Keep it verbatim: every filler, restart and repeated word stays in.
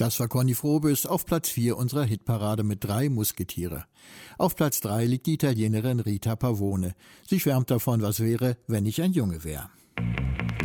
Das war Conny Frobös auf Platz vier unserer Hitparade mit drei Musketiere. Auf Platz drei liegt die Italienerin Rita Pavone. Sie schwärmt davon, was wäre, wenn ich ein Junge wäre.